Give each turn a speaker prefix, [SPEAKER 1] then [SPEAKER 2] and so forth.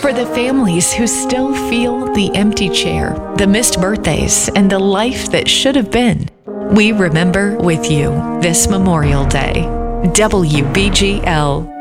[SPEAKER 1] For the families who still feel the empty chair, the missed birthdays, and the life that should have been, we remember with you this Memorial Day. WBGL